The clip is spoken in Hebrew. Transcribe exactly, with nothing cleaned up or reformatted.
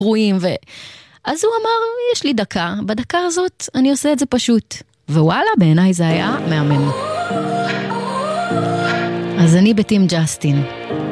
גרועים, ו... אז הוא אמר, יש לי דקה, בדקה הזאת אני עושה את זה פשוט. ווואלה, בעיניי זה היה מהמם. אז אני בטים ג'סטין.